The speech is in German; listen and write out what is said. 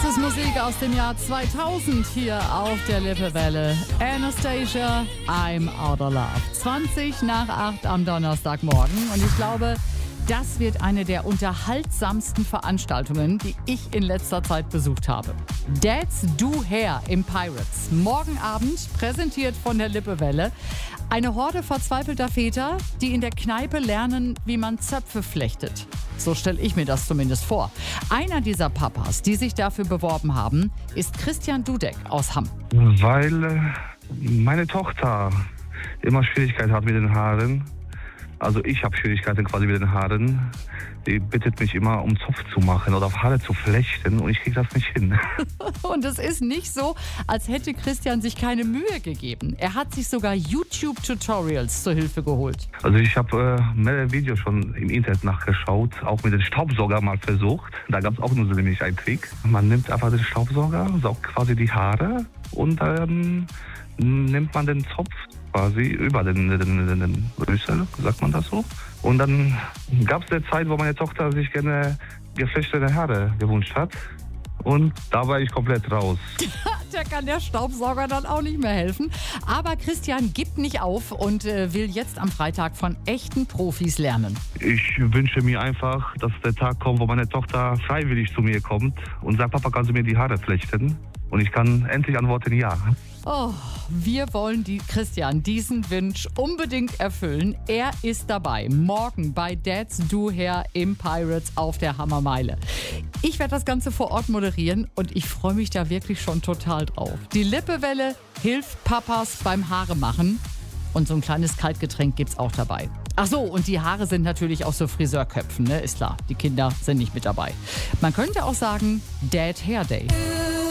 ist Musik aus dem Jahr 2000 hier auf der Lippewelle. Anastacia, I'm Outta Love. 20 nach 8 am Donnerstagmorgen. Und ich glaube, das wird eine der unterhaltsamsten Veranstaltungen, die ich in letzter Zeit besucht habe. Dads Do Hair im Pirates. Morgen Abend, präsentiert von der Lippewelle. Eine Horde verzweifelter Väter, die in der Kneipe lernen, wie man Zöpfe flechtet. So stelle ich mir das zumindest vor. Einer dieser Papas, die sich dafür beworben haben, ist Christian Dudek aus Hamm. Weil meine Tochter immer Schwierigkeiten hat mit den Haaren. Also ich habe Schwierigkeiten quasi mit den Haaren. Die bittet mich immer, um Zopf zu machen oder auf Haare zu flechten und ich kriege das nicht hin. Und es ist nicht so, als hätte Christian sich keine Mühe gegeben. Er hat sich sogar YouTube-Tutorials zur Hilfe geholt. Also ich habe mehrere Videos schon im Internet nachgeschaut, auch mit dem Staubsauger mal versucht. Da gab es auch nur so nämlich einen Trick. Man nimmt einfach den Staubsauger, saugt quasi die Haare und dann nimmt man den Zopf quasi über den Rüssel, sagt man das so. Und dann gab es eine Zeit, wo meine Tochter sich gerne geflechtete Haare gewünscht hat. Und da war ich komplett raus. Da kann der Staubsauger dann auch nicht mehr helfen. Aber Christian gibt nicht auf und will jetzt am Freitag von echten Profis lernen. Ich wünsche mir einfach, dass der Tag kommt, wo meine Tochter freiwillig zu mir kommt und sagt, Papa, kannst du mir die Haare flechten? Und ich kann endlich antworten, ja. Oh, wir wollen Christian diesen Wunsch unbedingt erfüllen. Er ist dabei, morgen bei Dads Do Hair im Pirates auf der Hammermeile. Ich werde das Ganze vor Ort moderieren und ich freue mich da wirklich schon total drauf. Die Lippewelle hilft Papas beim Haare machen und so ein kleines Kaltgetränk gibt's auch dabei. Ach so, und die Haare sind natürlich aus so Friseurköpfen, ne? Ist klar, die Kinder sind nicht mit dabei. Man könnte auch sagen, Dad Hair Day.